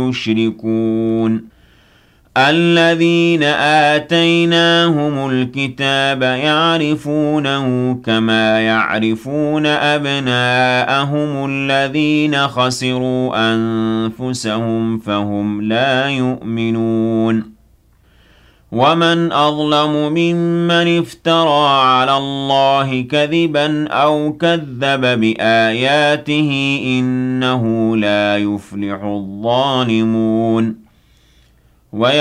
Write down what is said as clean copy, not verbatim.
يشركون الذين آتيناهم الكتاب يعرفونه كما يعرفون أبناءهم الذين خسروا أنفسهم فهم لا يؤمنون ومن أظلم ممن افترى على الله كذبا أو كذب بآياته إنه لا يفلح الظالمون